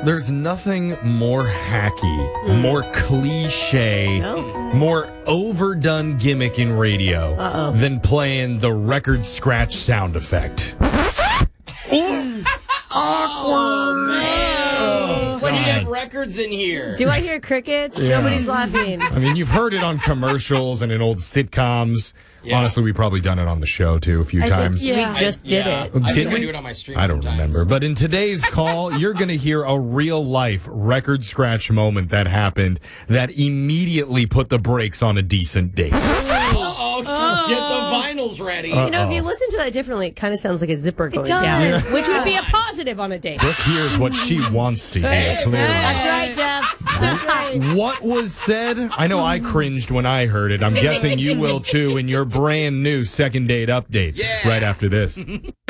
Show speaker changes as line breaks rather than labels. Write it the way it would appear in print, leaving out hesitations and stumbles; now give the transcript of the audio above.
There's nothing more hacky, more cliche, more overdone gimmick in radio than playing the record scratch sound effect. Awkward.
When you have records in here.
Do I hear crickets?
Yeah.
Nobody's laughing.
I mean, you've heard it on commercials and in old sitcoms.
Yeah.
Honestly, we've probably done it on the show, too, a few times.
We just did it.
I
Did
think I
we?
do it on my stream
I don't
sometimes.
remember. But in today's call, you're going to hear a real-life record scratch moment that happened that immediately put the brakes on a decent date.
Get the vinyls ready.
You know, if you listen to that differently, it kind of sounds like a zipper going
does.
down,
Yeah.
which would be a positive on a date.
Brooke hears what she wants to hear, clearly.
That's right, Jeff. That's right.
What was said? I know I cringed when I heard it. I'm guessing you will, too, in your brand new second date update right after this.